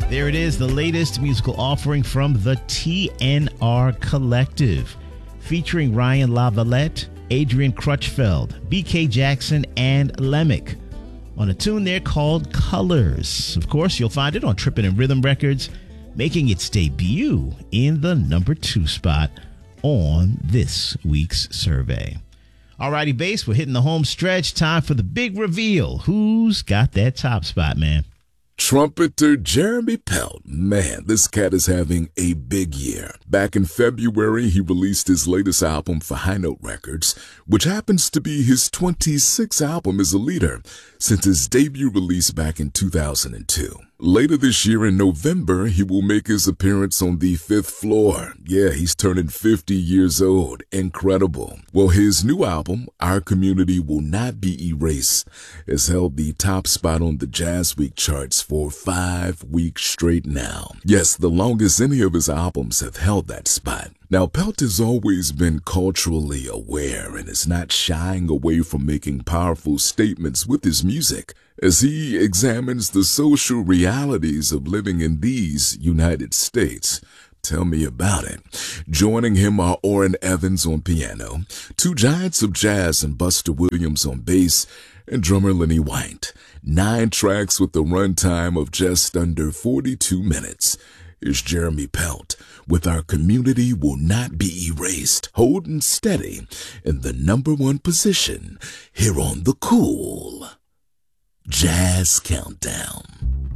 There it is, the latest musical offering from the TNR Collective, featuring Ryan LaVallette, Adrian Crutchfeld, BK Jackson, and Lemick, on a tune there called Colors. Of course, you'll find it on Trippin' and Rhythm Records, making its debut in the number 2 spot on this week's survey. Alrighty, Bass, we're hitting the home stretch. Time for the big reveal. Who's got that top spot, man? Trumpeter Jeremy Pelt. Man, this cat is having a big year. Back in February, he released his latest album for High Note Records, which happens to be his 26th album as a leader since his debut release back in 2002. Later this year in November, he will make his appearance on the 5th Floor. Yeah, he's turning 50 years old. Incredible. Well, his new album, Our Community Will Not Be Erased, has held the top spot on the Jazz Week charts for 5 weeks straight now. Yes, the longest any of his albums have held that spot. Now, Pelt has always been culturally aware and is not shying away from making powerful statements with his music as he examines the social realities of living in these United States. Tell me about it. Joining him are Orrin Evans on piano, two giants of jazz and Buster Williams on bass, and drummer Lenny White. 9 tracks with a runtime of just under 42 minutes. Is Jeremy Pelt with Our Community Will Not Be Erased, holding steady in the number 1 position here on the Cool Jazz Countdown.